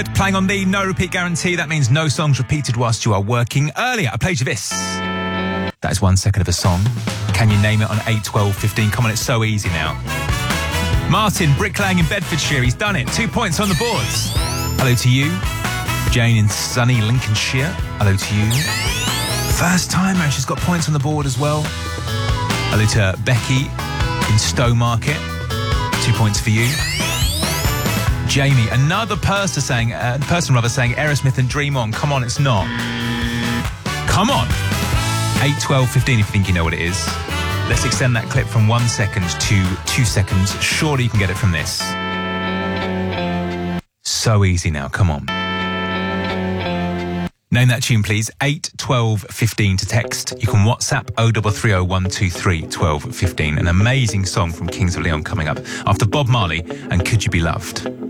Playing on the no repeat guarantee, that means no songs repeated whilst you are working. Earlier, I played you this. That is 1 second of a song. Can you name it on 8, 12, 15? Come on, it's so easy now. Martin, bricklaying in Bedfordshire, he's done it. 2 points on the boards. Hello to you. Jane in sunny Lincolnshire, hello to you. First timer, she's got points on the board as well. Hello to Becky in Stowmarket, 2 points for you. Jamie, another person saying Aerosmith and Dream On. Come on, it's not. Come on. 8, 12, 15 if you think you know what it is. Let's extend that clip from 1 second to 2 seconds. Surely you can get it from this. So easy now, come on. Name that tune, please. 8, 12, 15 to text. You can WhatsApp 0330 123 12 15. An amazing song from Kings of Leon coming up after Bob Marley and Could You Be Loved.